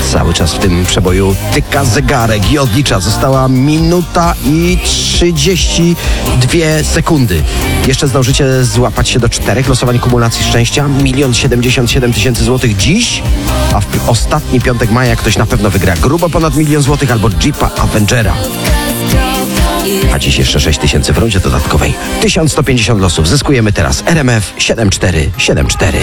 Cały czas w tym przeboju tyka zegarek i odlicza. Została minuta i 32 sekundy. Jeszcze zdążycie złapać się do 4 losowań kumulacji szczęścia. 1 077 000 złotych dziś, a w ostatni piątek maja ktoś na pewno wygra grubo ponad 1 000 000 złotych albo Jeepa Avengera. A dziś jeszcze 6 000 w rundzie dodatkowej. 1150 losów zyskujemy teraz. RMF 7474.